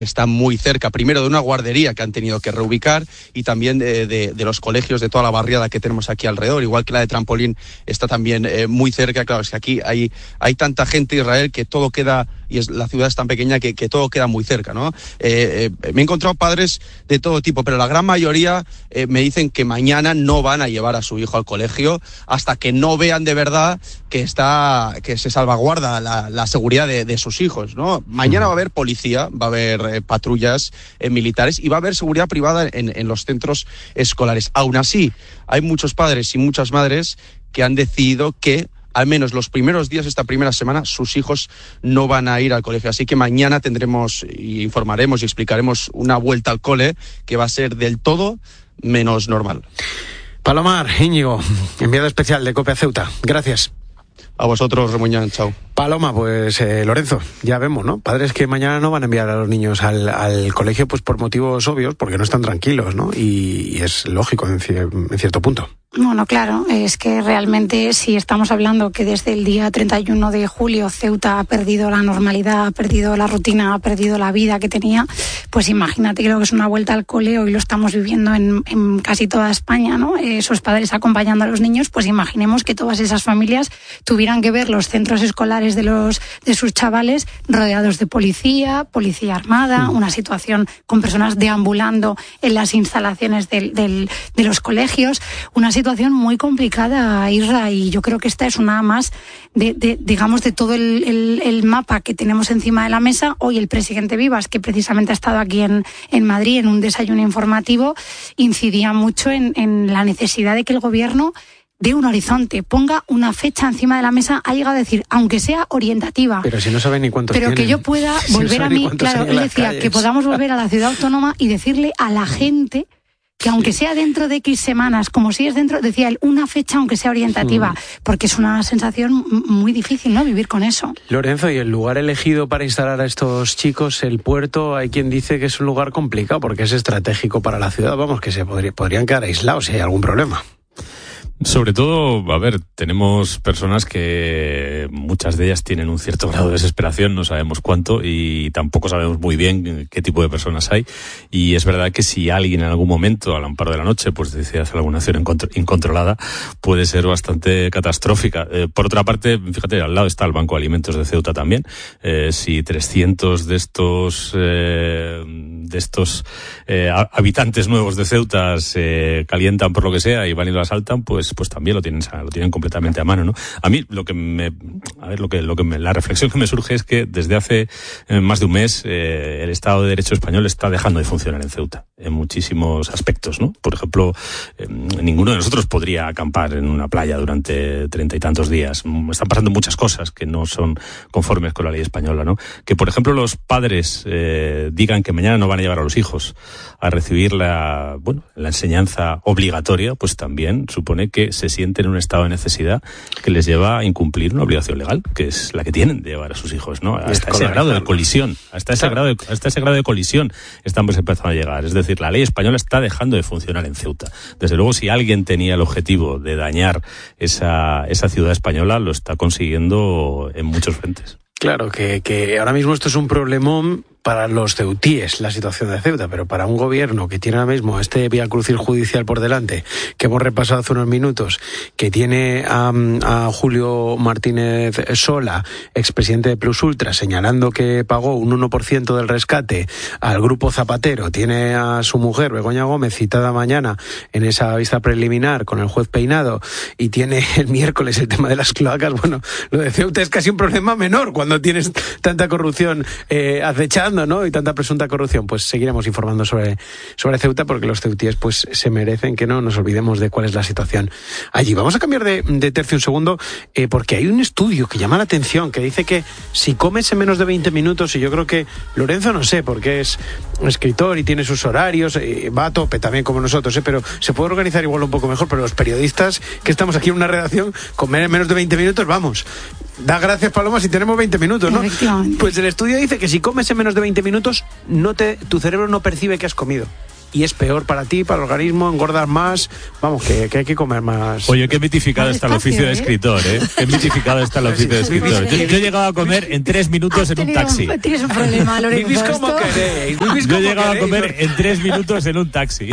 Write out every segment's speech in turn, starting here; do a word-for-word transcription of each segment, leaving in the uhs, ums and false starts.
Está muy cerca, primero de una guardería que han tenido que reubicar y también de, de, de los colegios de toda la barriada que tenemos aquí alrededor, igual que la de Trampolín está también eh, muy cerca. Claro, es que aquí hay, hay tanta gente, Israel, que todo queda, y es, la ciudad es tan pequeña que, que todo queda muy cerca, ¿no? Eh, eh, me he encontrado padres de todo tipo, pero la gran mayoría eh, me dicen que mañana no van a llevar a su hijo al colegio hasta que no vean de verdad que está, que se salvaguarda la, la seguridad de, de sus hijos, ¿no? Mañana va a haber policía, va a haber eh, patrullas eh, militares y va a haber seguridad privada en, en los centros escolares. Aún así, hay muchos padres y muchas madres que han decidido que al menos los primeros días de esta primera semana sus hijos no van a ir al colegio. Así que mañana tendremos, y informaremos y explicaremos una vuelta al cole que va a ser del todo menos normal. Palomar, Íñigo, enviado especial de COPE a Ceuta. Gracias. A vosotros, Remuñán, chao. Paloma, pues eh, Lorenzo, ya vemos, ¿no? Padres que mañana no van a enviar a los niños al, al colegio pues por motivos obvios, porque no están tranquilos, ¿no? Y, y es lógico en, en cierto punto. Bueno, claro, es que realmente si estamos hablando que desde el día treinta y uno de julio Ceuta ha perdido la normalidad, ha perdido la rutina, ha perdido la vida que tenía, pues imagínate que lo que es una vuelta al cole, hoy lo estamos viviendo en, en casi toda España, ¿no? Esos padres acompañando a los niños, pues imaginemos que todas esas familias tuvieran que ver los centros escolares de los de sus chavales rodeados de policía, policía armada, una situación con personas deambulando en las instalaciones del, del, de los colegios, una situación situación muy complicada, Isra, y yo creo que esta es una más de, de digamos, de todo el, el, el mapa que tenemos encima de la mesa. Hoy el presidente Vivas, que precisamente ha estado aquí en, en Madrid en un desayuno informativo, incidía mucho en, en la necesidad de que el gobierno dé un horizonte, ponga una fecha encima de la mesa, ha llegado a decir, aunque sea orientativa. Pero si no saben ni cuántos Pero tienen. que yo pueda Si volver no a mí, claro, él decía calles. que podamos volver a la ciudad autónoma y decirle a la gente que aunque sea dentro de X semanas, como si es dentro, decía él, una fecha aunque sea orientativa, porque es una sensación muy difícil, ¿no?, vivir con eso. Lorenzo, y el lugar elegido para instalar a estos chicos, el puerto, hay quien dice que es un lugar complicado porque es estratégico para la ciudad, vamos, que se podría, podrían quedar aislados si hay algún problema. Sobre todo, a ver, tenemos personas que muchas de ellas tienen un cierto grado de desesperación, no sabemos cuánto y tampoco sabemos muy bien qué tipo de personas hay, y es verdad que si alguien en algún momento al amparo de la noche pues decide hacer alguna acción incontrolada puede ser bastante catastrófica. Eh, por otra parte, fíjate, al lado está el Banco de Alimentos de Ceuta también. Eh, si trescientos de estos eh, de estos eh, habitantes nuevos de Ceuta se calientan por lo que sea y van y lo asaltan, pues pues también lo tienen lo tienen completamente a mano, ¿no? A mí lo que me a ver lo que lo que me, la reflexión que me surge es que desde hace eh, más de un mes eh, el Estado de Derecho español está dejando de funcionar en Ceuta en muchísimos aspectos, ¿no? Por ejemplo, eh, ninguno de nosotros podría acampar en una playa durante treinta y tantos días. Están pasando muchas cosas que no son conformes con la ley española, ¿no? Que por ejemplo los padres eh, digan que mañana no van a llevar a los hijos a recibir la bueno la enseñanza obligatoria, pues también supone que se sienten en un estado de necesidad que les lleva a incumplir una obligación legal, que es la que tienen de llevar a sus hijos, ¿no? Hasta ese grado de colisión, hasta ese grado de, hasta ese grado de colisión estamos empezando a llegar. Es decir, la ley española está dejando de funcionar en Ceuta. Desde luego, si alguien tenía el objetivo de dañar esa, esa ciudad española, lo está consiguiendo en muchos frentes. Claro, que, que ahora mismo esto es un problemón para los ceutíes, la situación de Ceuta, pero para un gobierno que tiene ahora mismo este viacrucis judicial por delante, que hemos repasado hace unos minutos, que tiene a, a Julio Martínez Sola, expresidente de Plus Ultra, señalando que pagó un uno por ciento del rescate al grupo Zapatero, tiene a su mujer, Begoña Gómez, citada mañana en esa vista preliminar con el juez Peinado, y tiene el miércoles el tema de las cloacas. Bueno, lo de Ceuta es casi un problema menor cuando tienes tanta corrupción eh, acechando, ¿no? Y tanta presunta corrupción. Pues seguiremos informando sobre, sobre Ceuta, porque los ceutíes pues se merecen que no nos olvidemos de cuál es la situación allí. Vamos a cambiar de, de tercio un segundo, eh, porque hay un estudio que llama la atención, que dice que si comes en menos de veinte minutos, y yo creo que Lorenzo, no sé, porque es un escritor y tiene sus horarios, eh, va a tope también como nosotros, eh, pero se puede organizar igual un poco mejor, pero los periodistas que estamos aquí en una redacción, comer en menos de veinte minutos, vamos. Da gracias, Paloma, si tenemos veinte minutos, ¿no? Pues el estudio dice que si comes en menos de veinte minutos, no te, tu cerebro no percibe que has comido. y es peor para ti, para el organismo, engordas más. Vamos, que, que hay que comer más. Oye, qué mitificado está el oficio de escritor, ¿eh? Qué mitificado está el oficio de escritor. Yo, yo he llegado a comer en tres minutos en un taxi. Tienes un problema, Lorenzo. Vivís como queréis. Yo he llegado a comer en tres minutos en un taxi.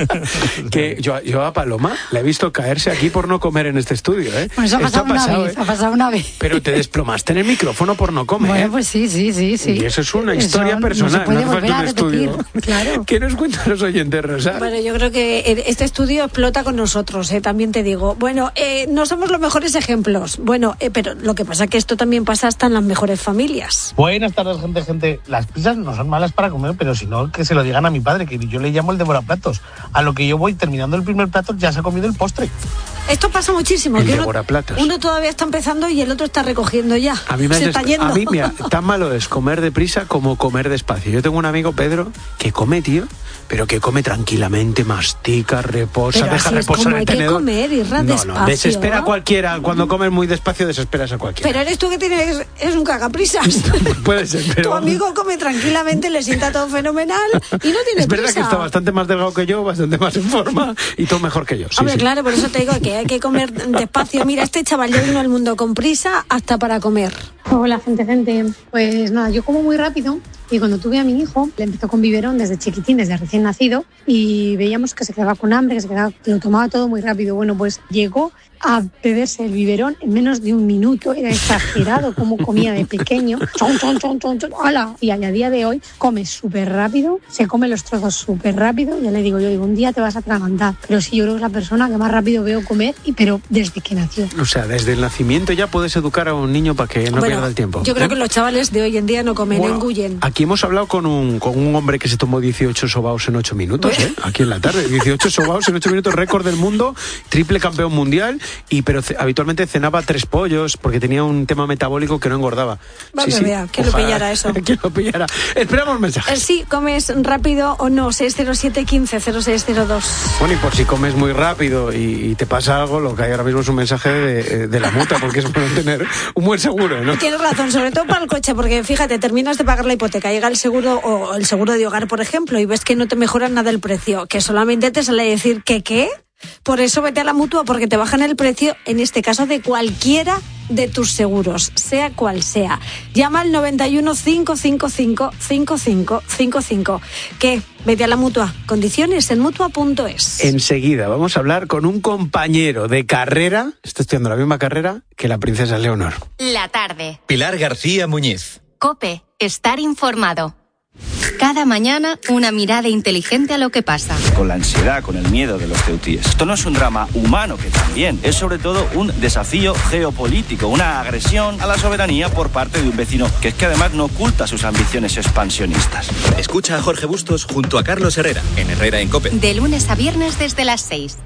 Que yo, yo a Paloma la he visto caerse aquí por no comer en este estudio, ¿eh? Pues eso ha pasado, ha pasado una vez, ¿eh? ha pasado una vez. Pero te desplomaste en el micrófono por no comer. Bueno, pues sí, sí, sí, sí. Y eso es una historia eso personal, no, se puede no volver a repetir, estudio. Claro. ¿Qué nos cuentan los oyentes, Rosa? Bueno, yo creo que este estudio explota con nosotros, ¿eh? También te digo. Bueno, eh, no somos los mejores ejemplos. Bueno, eh, pero lo que pasa es que esto también pasa hasta en las mejores familias. Buenas tardes, gente, gente. Las pizzas no son malas para comer, pero si no, que se lo digan a mi padre, que yo le llamo el devoraplatos. A lo que yo voy terminando el primer plato, ya se ha comido el postre. Esto pasa muchísimo. El que devoraplatos. Uno, uno todavía está empezando y el otro está recogiendo ya. A mí me se des... está yendo. A mí, mira, tan malo es comer deprisa como comer despacio. Yo tengo un amigo, Pedro, que come, tío, pero que come tranquilamente, mastica, reposa, pero deja reposar el hay tenedor. Que comer, Irra, no, despacio. no, desespera a cualquiera. Cuando comes muy despacio, desesperas a cualquiera. Pero eres tú que tienes, eres un cagaprisas. Puede ser, pero... Tu amigo come tranquilamente, le sienta todo fenomenal y no tiene Es verdad prisa. que está bastante más delgado que yo, bastante más en forma y todo mejor que yo. Sí, Hombre, sí. claro, por eso te digo que hay que comer despacio. Mira, este chaval ya vino al mundo con prisa hasta para comer. Hola, gente, gente. Pues nada, yo como muy rápido y cuando tuve a mi hijo, le empezó con biberón desde chiquitín, desde recién nacido, y veíamos que se quedaba con hambre, que se quedaba, que lo tomaba todo muy rápido. Bueno, pues llegó a beberse el biberón en menos de un minuto. Era exagerado cómo comía de pequeño. Chon, chon, chon, chon, chon. ¡Hala! Y a día de hoy come súper rápido, se come los trozos súper rápido. Ya le digo yo, digo, un día te vas a atragantar. Pero sí, yo creo que es la persona que más rápido veo comer, y pero desde que nació. O sea, desde el nacimiento ya puedes educar a un niño para que no bueno, pierda el tiempo. Yo creo ¿eh? que los chavales de hoy en día no comen, bueno, engullen. Aquí hemos hablado con un, con un hombre que se tomó dieciocho sobaos en ocho minutos, ¿eh? Aquí en la tarde. dieciocho sobaos en ocho minutos, récord del mundo, triple campeón mundial, y pero habitualmente cenaba tres pollos porque tenía un tema metabólico que no engordaba. Vale, sí, sí. vea, que lo pillara eso. Que lo pillara. Esperamos mensajes. Eh, sí, comes rápido o no, seis cero siete, quince, cero seis cero dos. Bueno, y por si comes muy rápido y, y te pasa algo, lo que hay ahora mismo es un mensaje de, de la mutua, porque es bueno tener un buen seguro, ¿no? Tienes razón, sobre todo para el coche, porque fíjate, terminas de pagar la hipoteca, llega el seguro o el seguro de hogar, por ejemplo, y ves que no te mejora nada el precio, que solamente te sale a decir que qué. Por eso vete a la mutua, porque te bajan el precio, en este caso, de cualquiera de tus seguros, sea cual sea. Llama al noventa y uno, cinco cinco cinco, cinco cinco cinco cinco. ¿Qué? Vete a la mutua. Condiciones en mutua punto es. Enseguida vamos a hablar con un compañero de carrera, está estudiando la misma carrera que la princesa Leonor. La tarde. Pilar García Muñiz. COPE. Estar informado. Cada mañana una mirada inteligente a lo que pasa. Con la ansiedad, con el miedo de los ceutíes. Esto no es un drama humano, que también es sobre todo un desafío geopolítico, una agresión a la soberanía por parte de un vecino que es que además no oculta sus ambiciones expansionistas. Escucha a Jorge Bustos junto a Carlos Herrera en Herrera en COPE. De lunes a viernes desde las seis.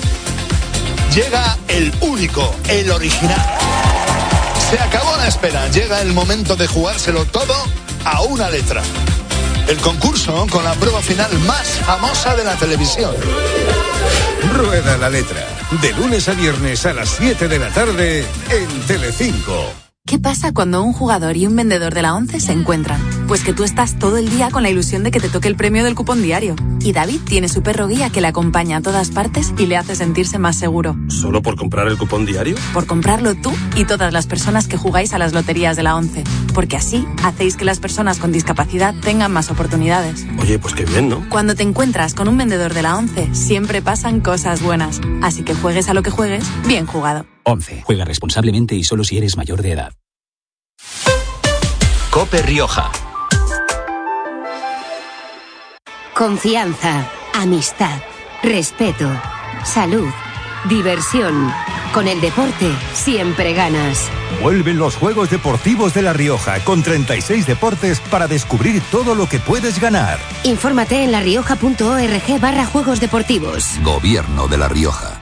Llega el único, el original. Se acabó la espera, llega el momento de jugárselo todo a una letra. El concurso con la prueba final más famosa de la televisión. Rueda la letra. De lunes a viernes a las siete de la tarde en Telecinco. ¿Qué pasa cuando un jugador y un vendedor de la ONCE se encuentran? Pues que tú estás todo el día con la ilusión de que te toque el premio del cupón diario. Y David tiene su perro guía que le acompaña a todas partes y le hace sentirse más seguro. ¿Solo por comprar el cupón diario? Por comprarlo tú y todas las personas que jugáis a las loterías de la ONCE. Porque así hacéis que las personas con discapacidad tengan más oportunidades. Oye, pues qué bien, ¿no? Cuando te encuentras con un vendedor de la ONCE, siempre pasan cosas buenas. Así que juegues a lo que juegues, bien jugado. ONCE. Juega responsablemente y solo si eres mayor de edad. COPE Rioja. Confianza, amistad, respeto, salud, diversión. Con el deporte siempre ganas. Vuelven los Juegos Deportivos de La Rioja con treinta y seis deportes para descubrir todo lo que puedes ganar. Infórmate en larioja.org barra Juegos Deportivos. Gobierno de La Rioja.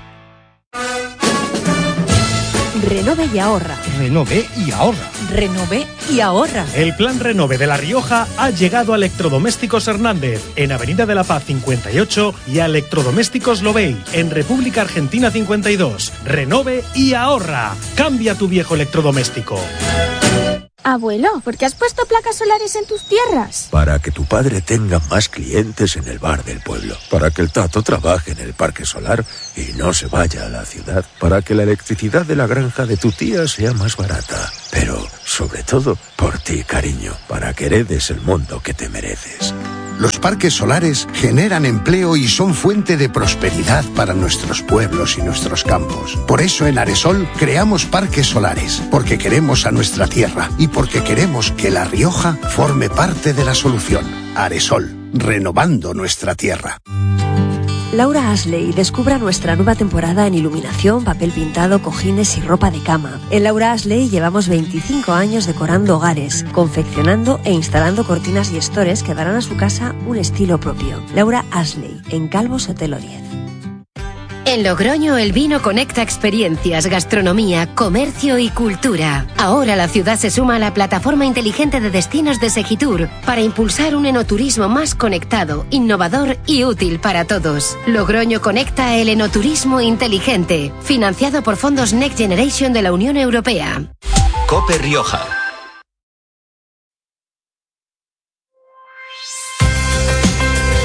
Renove y ahorra. Renove y ahorra. Renove y ahorra. El plan Renove de La Rioja ha llegado a Electrodomésticos Hernández, en Avenida de la Paz cincuenta y ocho, y a Electrodomésticos Lobey, en República Argentina cincuenta y dos. Renove y ahorra. Cambia tu viejo electrodoméstico. Abuelo, ¿por qué has puesto placas solares en tus tierras? Para que tu padre tenga más clientes en el bar del pueblo. Para que el Tato trabaje en el parque solar y no se vaya a la ciudad. Para que la electricidad de la granja de tu tía sea más barata. Pero, sobre todo, por ti, cariño. Para que heredes el mundo que te mereces. Los parques solares generan empleo y son fuente de prosperidad para nuestros pueblos y nuestros campos. Por eso en Aresol creamos parques solares, porque queremos a nuestra tierra y porque queremos que La Rioja forme parte de la solución. Aresol, renovando nuestra tierra. Laura Ashley descubra nuestra nueva temporada en iluminación, papel pintado, cojines y ropa de cama. En Laura Ashley llevamos veinticinco años decorando hogares, confeccionando e instalando cortinas y estores que darán a su casa un estilo propio. Laura Ashley, en Calvo Sotelo diez. En Logroño el vino conecta experiencias, gastronomía, comercio y cultura. Ahora la ciudad se suma a la plataforma inteligente de destinos de Segitur para impulsar un enoturismo más conectado, innovador y útil para todos. Logroño conecta el enoturismo inteligente, financiado por fondos Next Generation de la Unión Europea. COPE Rioja.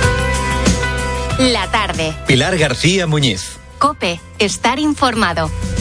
La tarde. Pilar García Muñiz. COPE. Estar informado.